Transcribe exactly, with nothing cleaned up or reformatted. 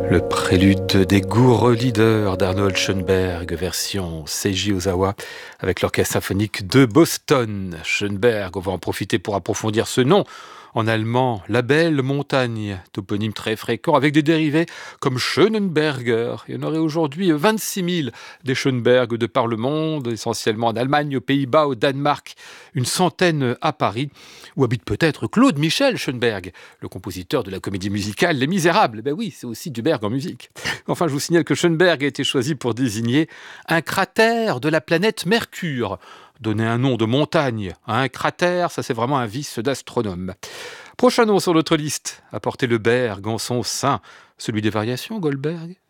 Le prélude des Goureux Leaders d'Arnold Schoenberg, version Seiji Ozawa, avec l'Orchestre symphonique de Boston. Schoenberg, on va en profiter pour approfondir ce nom. En allemand, la belle montagne, toponyme très fréquent, avec des dérivés comme Schönenberger. Il y en aurait aujourd'hui vingt-six mille des Schoenberg de par le monde, essentiellement en Allemagne, aux Pays-Bas, au Danemark, une centaine à Paris, où habite peut-être Claude Michel Schoenberg, le compositeur de la comédie musicale Les Misérables. Ben oui, c'est aussi du Berg en musique. Enfin, je vous signale que Schoenberg a été choisi pour désigner un cratère de la planète Mercure. Donner un nom de montagne à un cratère, ça c'est vraiment un vice d'astronome. Prochain nom sur notre liste, apporter le Berg en son sein, celui des variations, Goldberg.